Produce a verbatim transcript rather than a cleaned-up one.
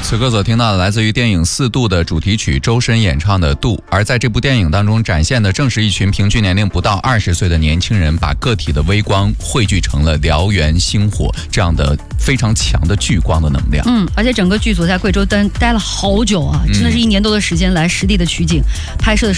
此刻所听到的来自于电影《四度》的主题曲，周深演唱的《度》。而在这部电影当中展现的正是一群平均年龄不到二十岁的年轻人，把个体的微光汇聚成了燎原星火这样的非常强的聚光的能量。 嗯，而且整个剧组在贵州待待了好久啊，真的是一年多的时间来实地的取景，拍摄的